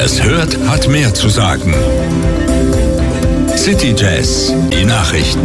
Wer es hört, hat mehr zu sagen. City Jazz, die Nachrichten.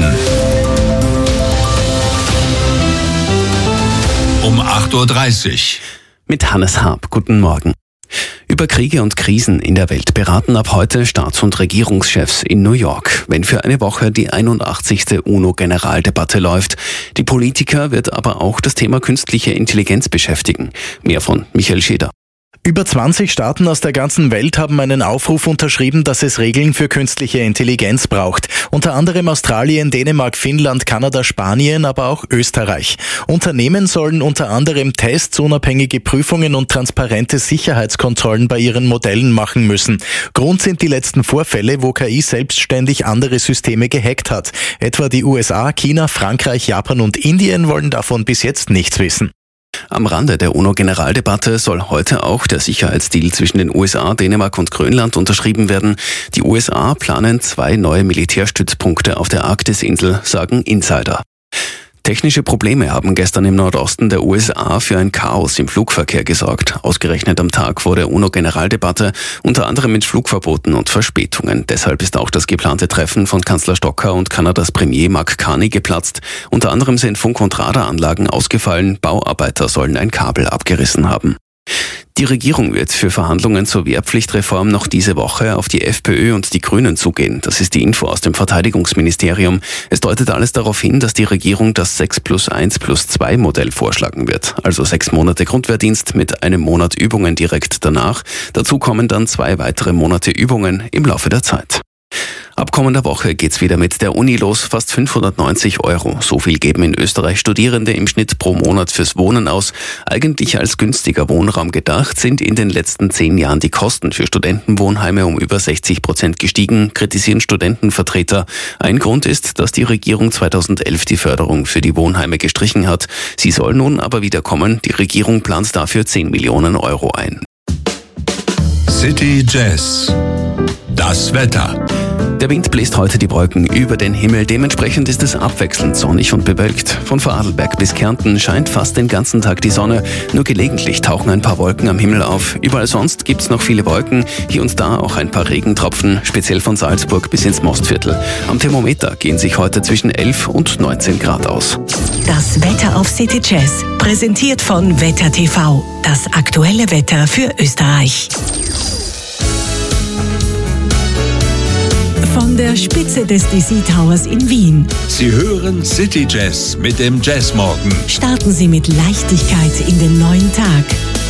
Um 8:30 Uhr. Mit Hannes Haab. Guten Morgen. Über Kriege und Krisen in der Welt beraten ab heute Staats- und Regierungschefs in New York, wenn für eine Woche die 81. UNO-Generaldebatte läuft. Die Politiker wird aber auch das Thema künstliche Intelligenz beschäftigen. Mehr von Michael Scheder. Über 20 Staaten aus der ganzen Welt haben einen Aufruf unterschrieben, dass es Regeln für künstliche Intelligenz braucht. Unter anderem Australien, Dänemark, Finnland, Kanada, Spanien, aber auch Österreich. Unternehmen sollen unter anderem Tests, unabhängige Prüfungen und transparente Sicherheitskontrollen bei ihren Modellen machen müssen. Grund sind die letzten Vorfälle, wo KI selbstständig andere Systeme gehackt hat. Etwa die USA, China, Frankreich, Japan und Indien wollen davon bis jetzt nichts wissen. Am Rande der UNO-Generaldebatte soll heute auch der Sicherheitsdeal zwischen den USA, Dänemark und Grönland unterschrieben werden. Die USA planen 2 neue Militärstützpunkte auf der Arktisinsel, sagen Insider. Technische Probleme haben gestern im Nordosten der USA für ein Chaos im Flugverkehr gesorgt. Ausgerechnet am Tag vor der UNO-Generaldebatte, unter anderem mit Flugverboten und Verspätungen. Deshalb ist auch das geplante Treffen von Kanzler Stocker und Kanadas Premier Mark Carney geplatzt. Unter anderem sind Funk- und Radaranlagen ausgefallen, Bauarbeiter sollen ein Kabel abgerissen haben. Die Regierung wird für Verhandlungen zur Wehrpflichtreform noch diese Woche auf die FPÖ und die Grünen zugehen. Das ist die Info aus dem Verteidigungsministerium. Es deutet alles darauf hin, dass die Regierung das 6+1+2 Modell vorschlagen wird. Also 6 Monate Grundwehrdienst mit einem Monat Übungen direkt danach. Dazu kommen dann 2 weitere Monate Übungen im Laufe der Zeit. Ab kommender Woche geht's wieder mit der Uni los, fast 590 €. So viel geben in Österreich Studierende im Schnitt pro Monat fürs Wohnen aus. Eigentlich als günstiger Wohnraum gedacht, sind in den letzten 10 Jahren die Kosten für Studentenwohnheime um über 60% gestiegen, kritisieren Studentenvertreter. Ein Grund ist, dass die Regierung 2011 die Förderung für die Wohnheime gestrichen hat. Sie soll nun aber wieder kommen. Die Regierung plant dafür 10 Millionen € ein. City Jazz, das Wetter. Der Wind bläst heute die Wolken über den Himmel. Dementsprechend ist es abwechselnd sonnig und bewölkt. Von Vorarlberg bis Kärnten scheint fast den ganzen Tag die Sonne. Nur gelegentlich tauchen ein paar Wolken am Himmel auf. Überall sonst gibt's noch viele Wolken. Hier und da auch ein paar Regentropfen, speziell von Salzburg bis ins Mostviertel. Am Thermometer gehen sich heute zwischen 11 und 19 Grad aus. Das Wetter auf City Jazz, präsentiert von Wetter TV. Das aktuelle Wetter für Österreich. Von der Spitze des DC Towers in Wien. Sie hören City Jazz mit dem Jazzmorgen. Starten Sie mit Leichtigkeit in den neuen Tag.